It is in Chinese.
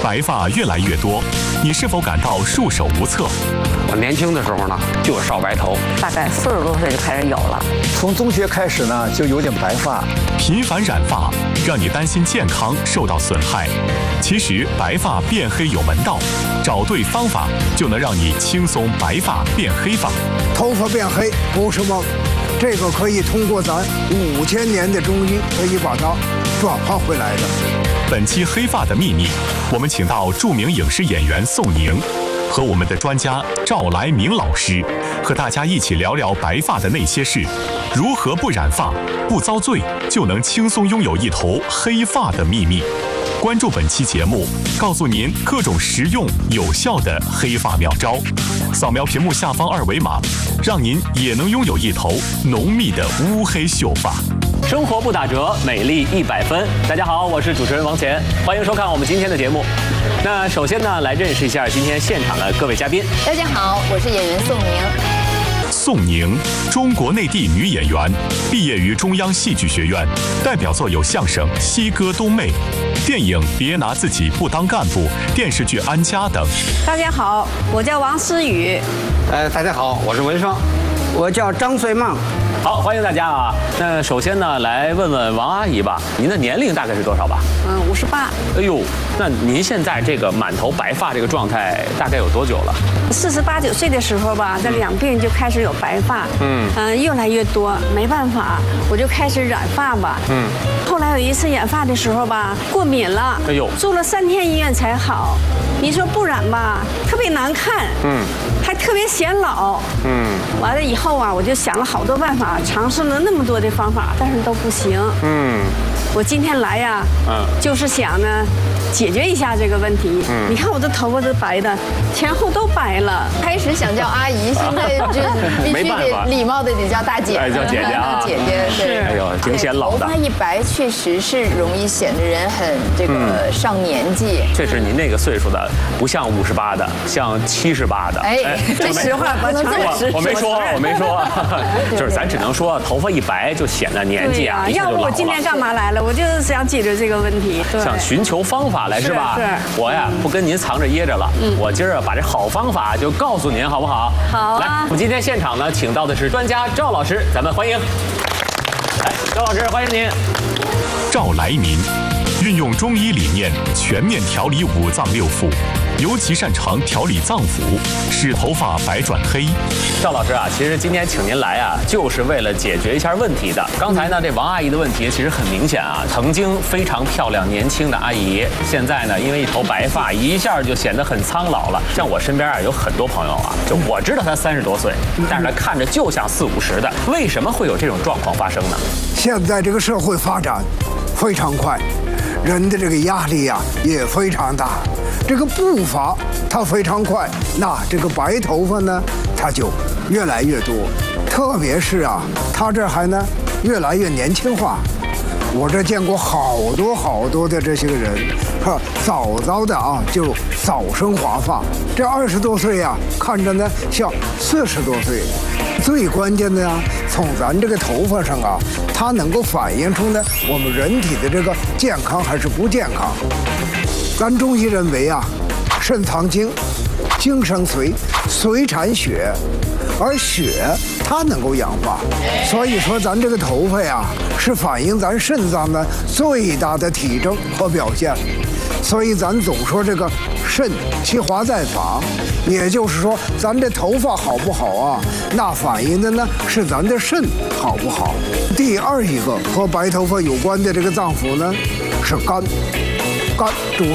白发越来越多，你是否感到束手无策？ 我年轻的时候呢，就少白头， 大概40多岁就开始有了。 从中学开始呢，就有点白发。 频繁染发让你担心健康受到损害，其实白发变黑有门道，找对方法就能让你轻松白发变黑发。 头发变黑不是梦，这个可以通过咱5000年的中医可以把它转化回来的。 本期黑发的秘密，我们请到著名影视演员宋宁和我们的专家赵来明老师，和大家一起聊聊白发的那些事，如何不染发、不遭罪，就能轻松拥有一头黑发的秘密。关注本期节目，告诉您各种实用有效的黑发妙招。扫描屏幕下方2维码，让您也能拥有一头浓密的乌黑秀发。 生活不打折，美丽100分。大家好，我是主持人王乾，欢迎收看我们今天的节目。那首先呢，来认识一下今天现场的各位嘉宾。 大家好，我是演员宋宁。 宋宁，中国内地女演员，毕业于中央戏剧学院，代表作有相声《西哥东妹》、电影《别拿自己不当干部》、电视剧《安家》等。 大家好，我叫王思雨。 大家好，我是文双， 我叫张穗梦。 好，欢迎大家啊！那首先呢，来问问王阿姨吧，您的年龄大概是多少吧 ？58。 哎呦，那您现在这个满头白发这个状态大概有多久了 ？48、9岁的时候吧，在两鬓就开始有白发，越来越多，没办法，我就开始染发吧，后来有一次染发的时候吧，过敏了， 哎呦， 住了3天医院才好。你说不染吧，特别难看，还特别显老，完了以后啊，我就想了好多办法，尝试了那么多的方法，但是都不行，我今天来呀，就是想呢，解决一下这个问题。你看我的头发都白的，前后都白了。 开始想叫阿姨，现在就必须得礼貌的得叫大姐， 叫姐姐啊， 姐姐对。 哎呦，挺显老的。 头发一白，确实是容易显得人很这个上年纪。 确实，您那个岁数的不像58的，像78的。 哎，这实话不能这么说。 我没说，就是咱只能说头发一白就显得年纪啊， 要不我今天干嘛来了？我就是想解决这个问题， 想寻求方法来是吧？是。我呀不跟您藏着掖着了，我今儿把这好方法就告诉您，好不好？ 好啊。 来，我们今天现场呢，请到的是专家赵老师，咱们欢迎。来，赵老师，欢迎您。 赵来明，运用中医理念全面调理5脏6腑，尤其擅长调理脏腑，使头发白转黑。 赵老师啊，其实今天请您来啊，就是为了解决一下问题的。刚才呢，这王阿姨的问题其实很明显啊，曾经非常漂亮年轻的阿姨，现在呢，因为一头白发，一下就显得很苍老了。像我身边啊，有很多朋友啊，就我知道他30多岁，但是他看着就像40、50的，为什么会有这种状况发生呢？ 现在这个社会发展非常快，人的这个压力呀也非常大，这个步伐它非常快，那这个白头发呢，它就越来越多，特别是啊，它这还呢越来越年轻化。我这见过好多的这些个人，早的啊就早生华发，这20多岁呀，看着呢像40多岁。最关键的呀，从咱这个头发上啊，它能够反映出呢我们人体的这个健康还是不健康。咱中医认为啊，肾藏精，精生髓，髓产血，而血它能够养发，所以说咱这个头发呀，是反映咱肾脏的最大的体征和表现。所以咱总说这个肾其华在发，也就是说咱这头发好不好啊，那反映的呢是咱的肾好不好。第二一个和白头发有关的这个脏腑呢是肝，主